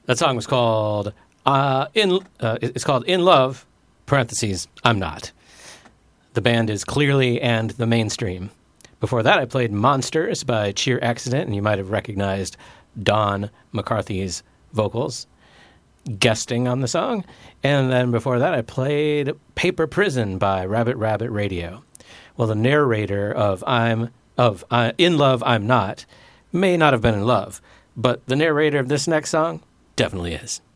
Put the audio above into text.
That song was called it's called In Love, parentheses, I'm Not. The band is Clearly and the Mainstream. Before that, I played Monsters by Cheer Accident, and you might have recognized Don McCarthy's vocals guesting on the song. And then before that, I played Paper Prison by Rabbit Rabbit Radio. Well, the narrator of In Love, I'm Not may not have been in love, but the narrator of this next song definitely is.